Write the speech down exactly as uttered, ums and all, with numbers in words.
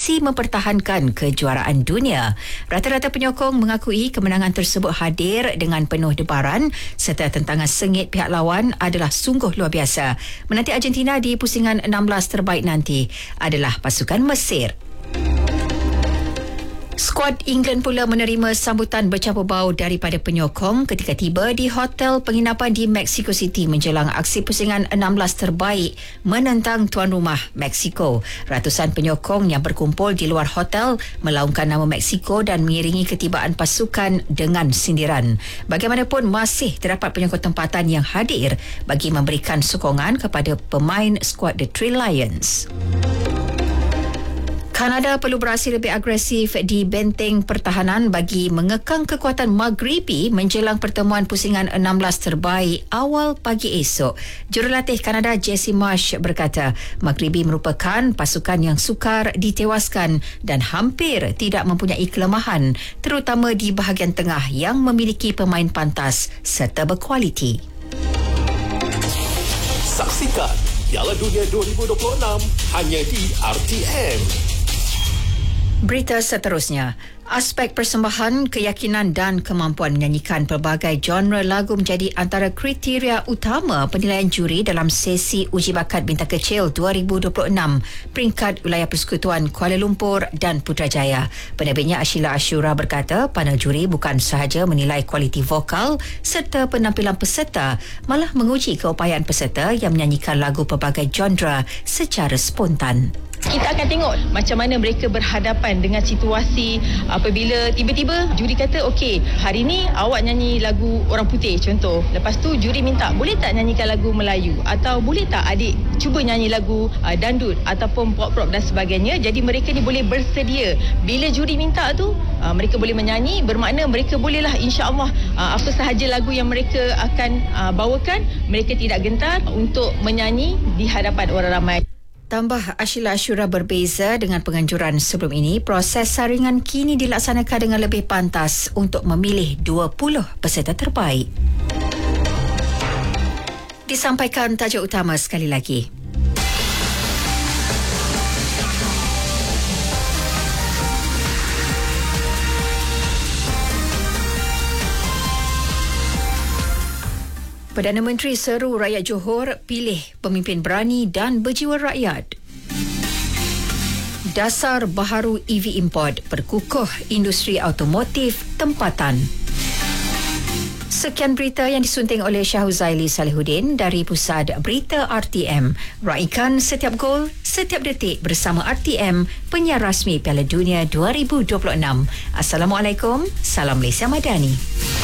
masih mempertahankan kejuaraan dunia. Rata-rata penyokong mengakui kemenangan tersebut hadir dengan penuh debaran serta tentangan sengit pihak lawan adalah sungguh luar biasa. Menanti Argentina di pusingan enam belas terbaik nanti adalah pasukan Mesir. Skuad England pula menerima sambutan bercampur bau daripada penyokong ketika tiba di hotel penginapan di Mexico City menjelang aksi pusingan enam belas terbaik menentang tuan rumah Mexico. Ratusan penyokong yang berkumpul di luar hotel melaungkan nama Mexico dan mengiringi ketibaan pasukan dengan sindiran. Bagaimanapun masih terdapat penyokong tempatan yang hadir bagi memberikan sokongan kepada pemain skuad The Three Lions. Kanada perlu beraksi lebih agresif di benteng pertahanan bagi mengekang kekuatan Maghribi menjelang pertemuan pusingan enam belas terbaik awal pagi esok. Jurulatih Kanada Jesse Marsh berkata, Maghribi merupakan pasukan yang sukar ditewaskan dan hampir tidak mempunyai kelemahan, terutama di bahagian tengah yang memiliki pemain pantas serta berkualiti. Saksikan Piala Dunia dua ribu dua puluh enam hanya di R T M. Berita seterusnya, aspek persembahan, keyakinan dan kemampuan menyanyikan pelbagai genre lagu menjadi antara kriteria utama penilaian juri dalam sesi uji bakat bintang kecil dua ribu dua puluh enam peringkat wilayah persekutuan Kuala Lumpur dan Putrajaya. Penerbitnya Ashila Ashura berkata, panel juri bukan sahaja menilai kualiti vokal serta penampilan peserta, malah menguji keupayaan peserta yang menyanyikan lagu pelbagai genre secara spontan. Kita akan tengok macam mana mereka berhadapan dengan situasi apabila tiba-tiba juri kata, okey, hari ni awak nyanyi lagu orang putih contoh. Lepas tu juri minta, boleh tak nyanyikan lagu Melayu? Atau boleh tak adik cuba nyanyi lagu uh, dandut ataupun pop-pop dan sebagainya. Jadi mereka ni boleh bersedia. Bila juri minta tu, uh, mereka boleh menyanyi. Bermakna mereka bolehlah insya-Allah uh, apa sahaja lagu yang mereka akan uh, bawakan, mereka tidak gentar untuk menyanyi di hadapan orang ramai. Tambah Ashila Ashura, berbeza dengan penganjuran sebelum ini, proses saringan kini dilaksanakan dengan lebih pantas untuk memilih dua puluh peserta terbaik. Disampaikan tajuk utama sekali lagi. Perdana Menteri seru rakyat Johor pilih pemimpin berani dan berjiwa rakyat. Dasar baharu E V import berkukuh industri automotif tempatan. Sekian berita yang disunting oleh Syahuzaili Salihuddin dari Pusat Berita R T M. Raikan setiap gol, setiap detik bersama R T M, penyiar rasmi Piala Dunia dua ribu dua puluh enam. Assalamualaikum, salam Malaysia Madani.